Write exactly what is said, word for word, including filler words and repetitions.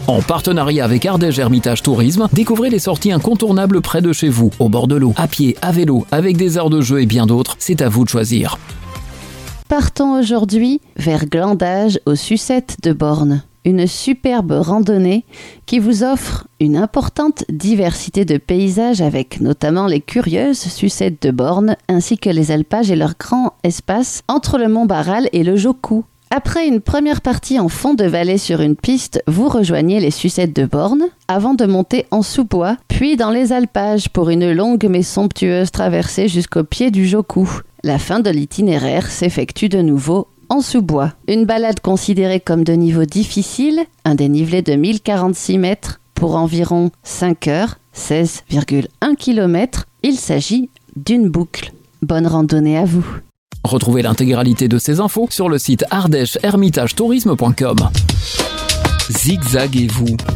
En partenariat avec Ardèche Hermitage Tourisme, découvrez les sorties incontournables près de chez vous, au bord de l'eau, à pied, à vélo, avec des aires de jeu et bien d'autres. C'est à vous de choisir. Partons aujourd'hui vers Glandage aux Sucettes de Borne. Une superbe randonnée qui vous offre une importante diversité de paysages avec notamment les curieuses Sucettes de Borne ainsi que les alpages et leur grand espace entre le Mont Barral et le Jocou. Après une première partie en fond de vallée sur une piste, vous rejoignez les Sucettes de Borne avant de monter en sous-bois, puis dans les alpages pour une longue mais somptueuse traversée jusqu'au pied du Jocou. La fin de l'itinéraire s'effectue de nouveau en sous-bois. Une balade considérée comme de niveau difficile, un dénivelé de mille quarante-six mètres pour environ cinq heures, seize virgule un kilomètres. Il s'agit d'une boucle. Bonne randonnée à vous. Retrouvez l'intégralité de ces infos sur le site ardèche hermitage tourisme point com. Zigzaguez-vous.